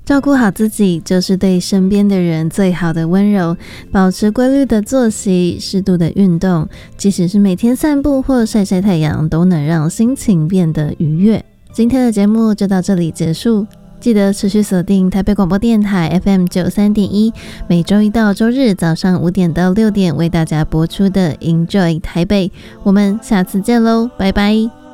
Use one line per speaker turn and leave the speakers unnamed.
照顾好自己就是对身边的人最好的温柔，保持规律的作息，适度的运动，即使是每天散步或晒晒太阳，都能让心情变得愉悦。今天的节目就到这里结束，记得持续锁定台北广播电台 FM 93.1，每周一到周日早上5点到6点为大家播出的 Enjoy 台北，我们下次见喽，拜拜。